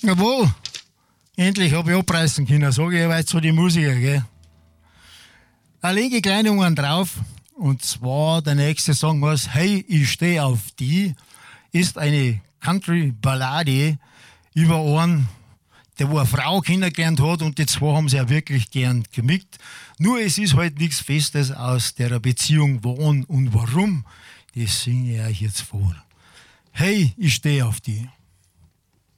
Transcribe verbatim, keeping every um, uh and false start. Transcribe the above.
Jawohl, endlich habe ich abreißen können, sage ich jeweils zu den Musikern, gell. Da lege ich kleine Jungen drauf, und zwar der nächste Song heißt Hey, ich steh auf die, ist eine Country-Ballade über einen, der wo eine Frau kennengelernt hat, und die zwei haben sie ja wirklich gern gemickt. Nur es ist halt nichts Festes aus der Beziehung, wann und warum. Das singe ich euch jetzt vor. Hey, ich steh auf die.